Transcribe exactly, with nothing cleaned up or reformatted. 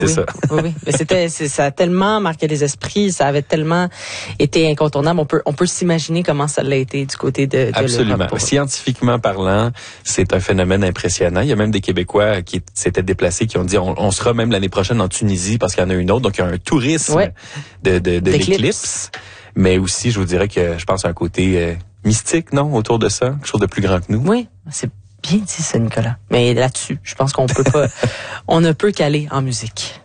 C'est oui, ça. Oui, oui. Mais c'était, c'est, ça a tellement marqué les esprits, ça avait tellement été incontournable. On peut, on peut s'imaginer comment ça l'a été du côté de, de Absolument. l'Europe. Scientifiquement parlant, c'est un phénomène impressionnant. Il y a même des Québécois qui s'étaient déplacés qui ont dit on, on sera même l'année prochaine en Tunisie parce qu'il y en a une autre. Donc, il y a un tourisme Ouais. de, de, de D'éclipse. l'éclipse. Mais aussi, je vous dirais que je pense à un côté euh, mystique, non, autour de ça, quelque chose de plus grand que nous. Oui, c'est bien dit ça, Nicolas. Mais là-dessus, je pense qu'on peut pas, on ne peut qu'aller en musique.